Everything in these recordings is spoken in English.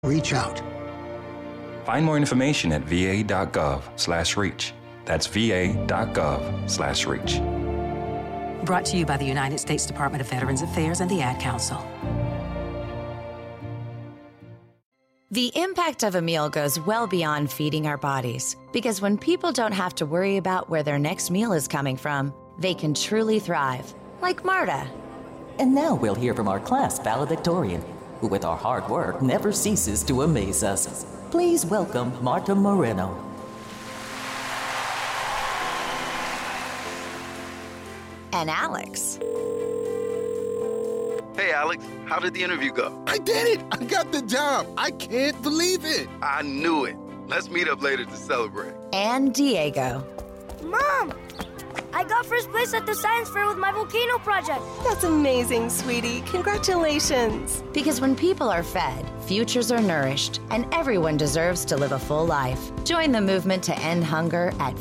Reach out. Find more information at va.gov/reach. That's va.gov/reach. Brought to you by the United States Department of Veterans Affairs and the Ad Council. The impact of a meal goes well beyond feeding our bodies, because when people don't have to worry about where their next meal is coming from, they can truly thrive, like Marta. And now we'll hear from our class valedictorian, who with our hard work never ceases to amaze us. Please welcome Marta Moreno. And Alex. Hey, Alex, how did the interview go? I did it! I got the job! I can't believe it! I knew it. Let's meet up later to celebrate. And Diego. Mom! I got first place at the science fair with my volcano project. That's amazing, sweetie. Congratulations. Because when people are fed, futures are nourished, and everyone deserves to live a full life. Join the movement to end hunger at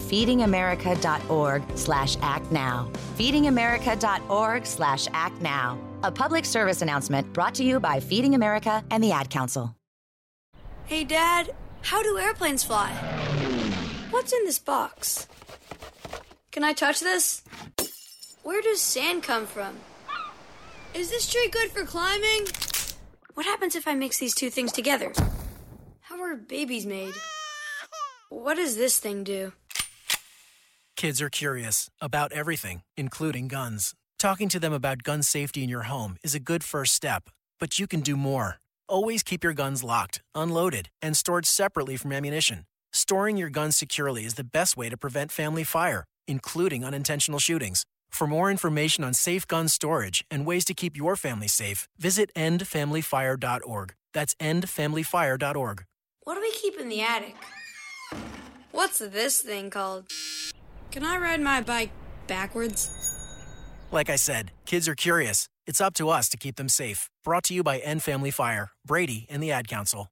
feedingamerica.org/actnow. feedingamerica.org/actnow. A public service announcement brought to you by Feeding America and the Ad Council. Hey, Dad, how do airplanes fly? What's in this box? Can I touch this? Where does sand come from? Is this tree good for climbing? What happens if I mix these two things together? How are babies made? What does this thing do? Kids are curious about everything, including guns. Talking to them about gun safety in your home is a good first step, but you can do more. Always keep your guns locked, unloaded, and stored separately from ammunition. Storing your guns securely is the best way to prevent family fire, including unintentional shootings. For more information on safe gun storage and ways to keep your family safe, visit endfamilyfire.org. That's endfamilyfire.org. What do we keep in the attic? What's this thing called? Can I ride my bike backwards? Like I said, kids are curious. It's up to us to keep them safe. Brought to you by End Family Fire, Brady, and the Ad Council.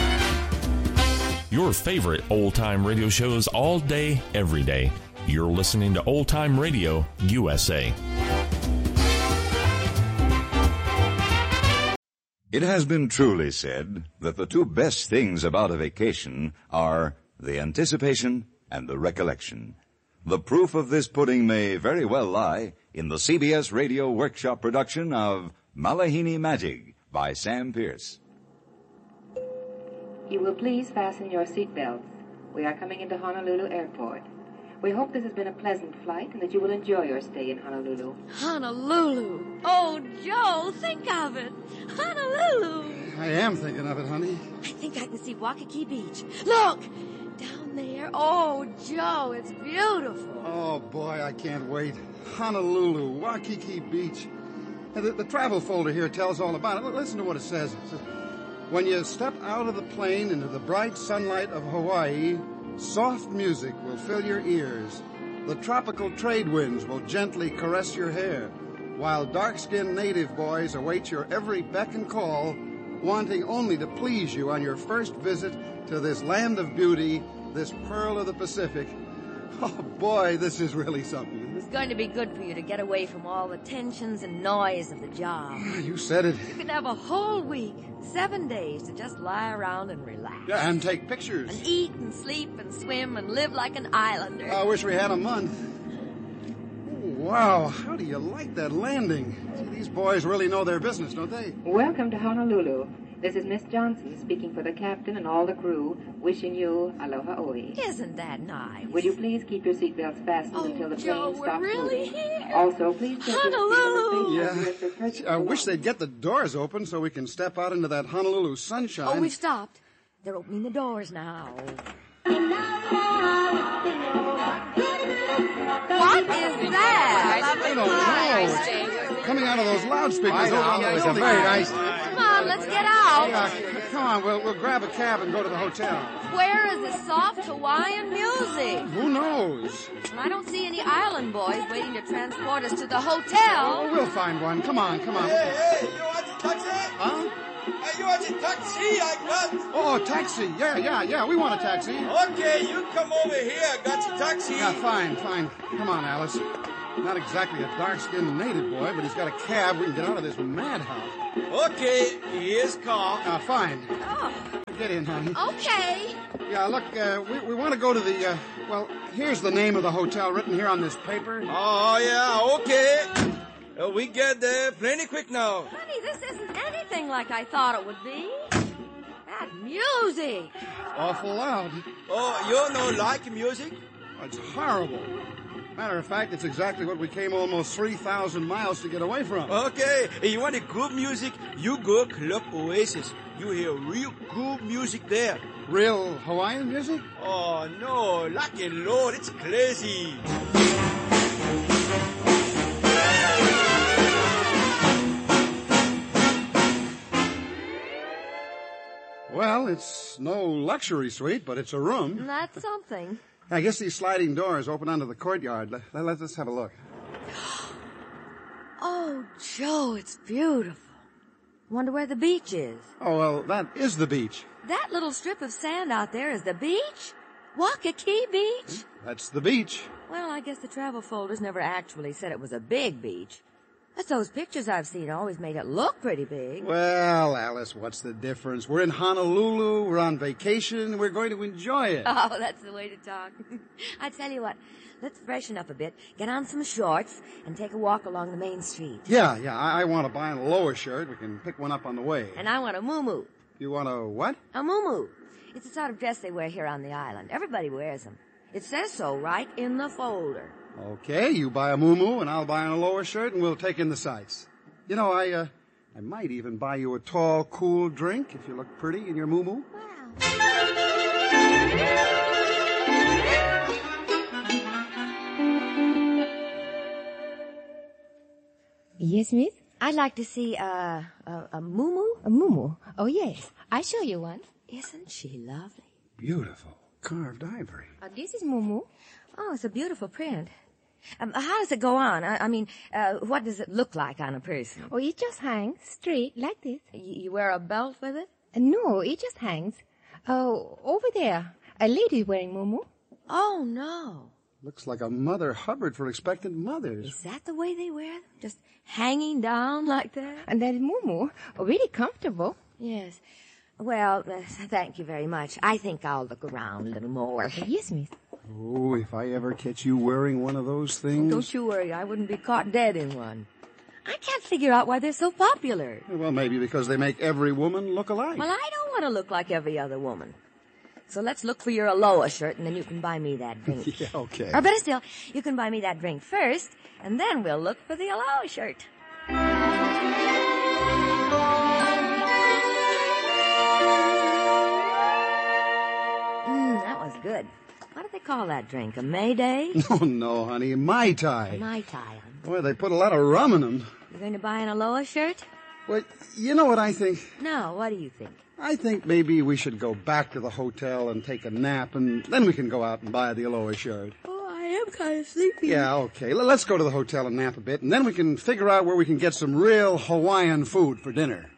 Your favorite old-time radio shows all day, every day. You're listening to Old Time Radio USA. It has been truly said that the two best things about a vacation are the anticipation and the recollection. The proof of this pudding may very well lie in the CBS Radio Workshop production of Malahini Magic by Sam Pierce. You will please fasten your seatbelts. We are coming into Honolulu Airport. We hope this has been a pleasant flight and that you will enjoy your stay in Honolulu. Honolulu. Oh, Joe, think of it. Honolulu. I am thinking of it, honey. I think I can see Waikiki Beach. Look, down there. Oh, Joe, it's beautiful. Oh, boy, I can't wait. Honolulu, Waikiki Beach. The travel folder here tells all about it. Listen to what it says. It says, when you step out of the plane into the bright sunlight of Hawaii, soft music will fill your ears. The tropical trade winds will gently caress your hair, while dark-skinned native boys await your every beck and call, wanting only to please you on your first visit to this land of beauty, this pearl of the Pacific. Oh, boy, this is really something. It's going to be good for you to get away from all the tensions and noise of the job. You said it. You can have a whole week, 7 days, to just lie around and relax. Yeah, and take pictures. And eat and sleep and swim and live like an islander. I wish we had a month. Oh, wow, how do you like that landing? See, these boys really know their business, don't they? Welcome to Honolulu. This is Miss Johnson speaking for the captain and all the crew, wishing you aloha oi. Isn't that nice? Will you please keep your seatbelts fastened until the plane stops we're really moving? here. Also, please check Honolulu. your Yeah, I wish they'd get the doors open so we can step out into that Honolulu sunshine. Oh, we've stopped. They're opening the doors now. What is that? I don't know. Coming out of those loudspeakers over on the building. Very nice. Come on, let's get out. Yeah, come on, we'll grab a cab and go to the hotel. Where is the soft Hawaiian music? Who knows? I don't see any island boys waiting to transport us to the hotel. Oh, we'll find one. Come on. Hey, you want a taxi? Huh? Hey, you want a taxi? I got. Oh, taxi. Yeah, we want a taxi. Okay, you come over here. I got your taxi. Yeah, fine. Come on, Alice. Not exactly a dark-skinned native boy, but he's got a cab. We can get out of this madhouse. Okay, here's car. Fine. Oh. Get in, honey. Okay. Yeah, look, we want to go to the, here's the name of the hotel written here on this paper. Oh, yeah, okay. We get there plenty quick now. Honey, this isn't anything like I thought it would be. That music. Awful loud. Oh, you don't like music? It's horrible. Matter of fact, it's exactly what we came almost 3,000 miles to get away from. Okay, you want a good music, you go Club Oasis. You hear real good music there. Real Hawaiian music? Oh, no, lucky Lord, it's crazy. Well, it's no luxury suite, but it's a room. That's something. I guess these sliding doors open onto the courtyard. Let's have a look. Oh, Joe, it's beautiful. Wonder where the beach is. Oh, well, that is the beach. That little strip of sand out there is the beach? Waikiki Beach? That's the beach. Well, I guess the travel folders never actually said it was a big beach. That's those pictures I've seen always made it look pretty big. Well, Alice, what's the difference? We're in Honolulu, we're on vacation, we're going to enjoy it. Oh, that's the way to talk. I tell you what, let's freshen up a bit, get on some shorts, and take a walk along the main street. Yeah, I want to buy a lower shirt. We can pick one up on the way. And I want a muumuu. You want a what? A muumuu. It's the sort of dress they wear here on the island. Everybody wears them. It says so right in the folder. Okay, you buy a muumuu and I'll buy a lower shirt and we'll take in the sights. You know, I might even buy you a tall, cool drink if you look pretty in your muumuu. Yes, miss? I'd like to see a muumuu. A muumuu? Oh, yes. I'll show you one. Isn't she lovely? Beautiful. Carved ivory. This is muumuu. Oh, it's a beautiful print. How does it go on? I mean, what does it look like on a person? Oh, it just hangs straight like this. You wear a belt with it? No, it just hangs. Oh, over there, a lady wearing muumuu. Oh, no. Looks like a Mother Hubbard for expectant mothers. Is that the way they wear them? Just hanging down like that? And that muumuu, really comfortable. Yes. Well, thank you very much. I think I'll look around a little more. Yes, miss. Oh, if I ever catch you wearing one of those things... Don't you worry, I wouldn't be caught dead in one. I can't figure out why they're so popular. Well, maybe because they make every woman look alike. Well, I don't want to look like every other woman. So let's look for your Aloha shirt, and then you can buy me that drink. Yeah, okay. Or better still, you can buy me that drink first, and then we'll look for the Aloha shirt. That was good. What do they call that drink? A Mayday? Oh, no, honey. Mai Tai. Mai Tai. Boy, they put a lot of rum in them. You going to buy an Aloha shirt? Well, you know what I think? No, what do you think? I think maybe we should go back to the hotel and take a nap, and then we can go out and buy the Aloha shirt. Oh, I am kind of sleepy. Yeah, okay. Let's go to the hotel and nap a bit, and then we can figure out where we can get some real Hawaiian food for dinner.